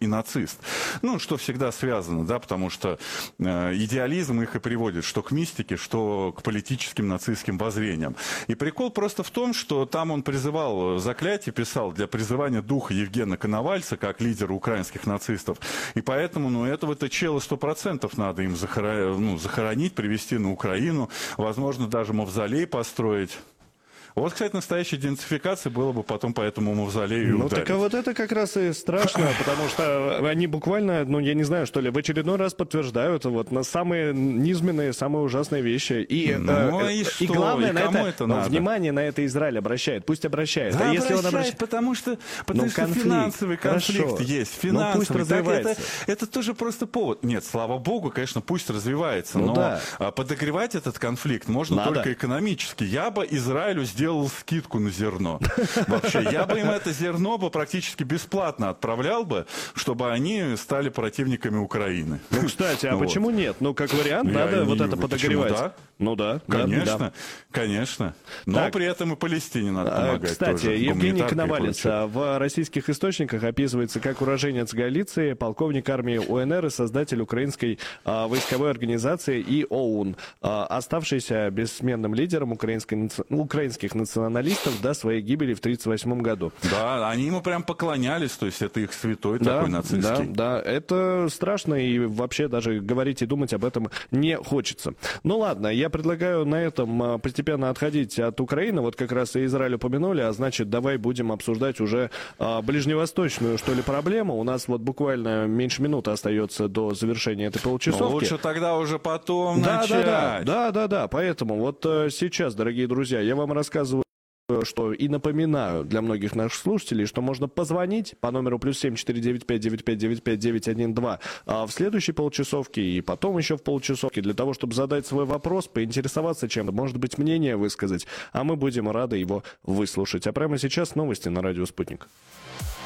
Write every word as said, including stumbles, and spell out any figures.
и нацист. Ну, что всегда связано, да, потому что э, идеализм их и приводит что к мистике, что к политическим нацистским воззрениям. И прикол просто в том, что там он призывал, заклятие писал для призывания духа Евгена Коновальца, как лидера украинских нацистов. И поэтому, ну, этого-то чела сто процентов надо им захоронить, ну, захоронить, привезти на Украину, возможно, даже мавзолей построить. Вот, кстати, настоящая идентификация было бы потом по этому мавзолею Ну, ударить. так а вот это как раз и страшно, потому что они буквально, ну, я не знаю, что ли, в очередной раз подтверждают вот на самые низменные, самые ужасные вещи. И, ну, э, и, и что? главное, И на кому это, это ну, надо? внимание на это Израиль обращает. Пусть обращает. Да, а если обращает, он обращает, потому что, потому ну, что конфликт, финансовый конфликт хорошо. есть. Ну, Финансовый. пусть развивается. Это, это тоже просто повод. Нет, слава богу, конечно, пусть развивается. Ну, но да. подогревать этот конфликт можно Надо. только экономически. Я бы Израилю сделал скидку на зерно. Вообще, я бы им это зерно бы практически бесплатно отправлял бы, чтобы они стали противниками Украины. Ну, кстати, а Вот. почему нет? Ну, как вариант, Я надо не- вот это почему подогревать. да? Ну да, Конечно, да, да. конечно. Но Так. при этом и Палестине надо А, помогать. Кстати, тоже, Евгений гуманитаркой и Коновалец прочее. в российских источниках описывается как уроженец Галиции, полковник армии УНР и создатель украинской а, войсковой организации и ОУН, а, оставшийся бессменным лидером украинской, наци- украинских националистов до своей гибели в тридцать восьмом году. Да, они ему прям поклонялись, то есть это их святой такой нацистский. Да, да, это страшно, и вообще даже говорить и думать об этом не хочется. Ну ладно, я предлагаю на этом а, постепенно отходить от Украины, вот как раз и Израиль упомянули, а значит, давай будем обсуждать уже а, ближневосточную, что ли, проблему. У нас вот буквально меньше минуты остается до завершения этой Но получасовки. лучше тогда уже потом Да, начать. да, да, да, да, да, поэтому вот э, сейчас, дорогие друзья, я вам рассказываю, что и напоминаю для многих наших слушателей, что можно позвонить по номеру плюс семь четыре девять пять девять пять девять пять девять один два а в следующей полчасовке и потом еще в полчасовке для того, чтобы задать свой вопрос, поинтересоваться чем-то, может быть, мнение высказать, а мы будем рады его выслушать. А прямо сейчас новости на радио «Спутник».